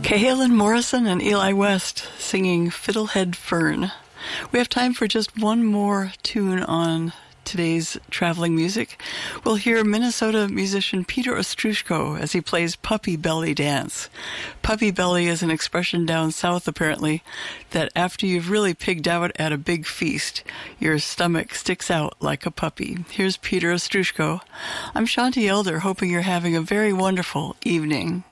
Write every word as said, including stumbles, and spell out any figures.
Cahalan Morrison and Eli West singing Fiddlehead Fern. We have time for just one more tune on today's traveling music. We'll hear Minnesota musician Peter Ostroushko as he plays Puppy Belly Dance. Puppy belly is an expression down south, apparently, that after you've really pigged out at a big feast, your stomach sticks out like a puppy. Here's Peter Ostroushko. I'm Shanti Elder, hoping you're having a very wonderful evening.